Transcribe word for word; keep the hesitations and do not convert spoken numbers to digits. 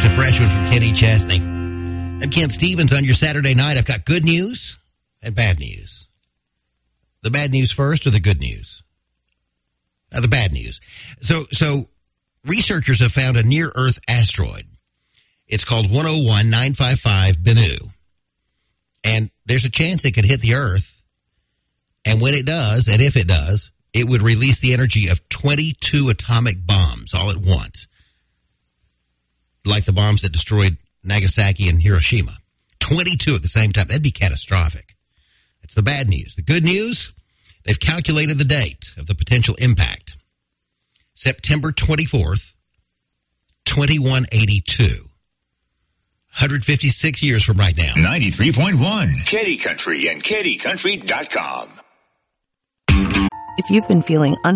a fresh one from Kenny Chesney. I'm Kent Stevens on your Saturday night. I've got good news and bad news. The bad news first or the good news? Uh, the bad news. So, so researchers have found a near-Earth asteroid. It's called one oh one nine five five Bennu. And there's a chance it could hit the Earth. And when it does, and if it does, it would release the energy of twenty-two atomic bombs all at once. Like the bombs that destroyed Nagasaki and Hiroshima. twenty-two at the same time. That'd be catastrophic. That's the bad news. The good news, they've calculated the date of the potential impact. September twenty-fourth, twenty-one eighty-two. one hundred fifty-six years from right now. ninety-three point one. Kitty Country and kitty country dot com. If you've been feeling